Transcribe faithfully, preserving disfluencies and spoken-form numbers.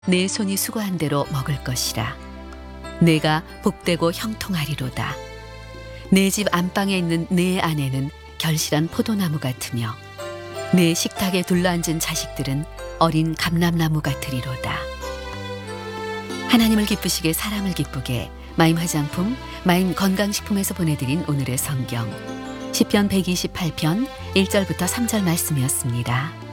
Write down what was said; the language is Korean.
내 손이 수고한 대로 먹을 것이라. 내가 복되고 형통하리로다. 내 집 안방에 있는 내 아내는 결실한 포도나무 같으며 내 식탁에 둘러앉은 자식들은 어린 감람나무 같으리로다. 하나님을 기쁘시게 사람을 기쁘게 마임 화장품, 마임 건강식품에서 보내드린 오늘의 성경 시편 백이십팔 편 일 절부터 삼 절 말씀이었습니다.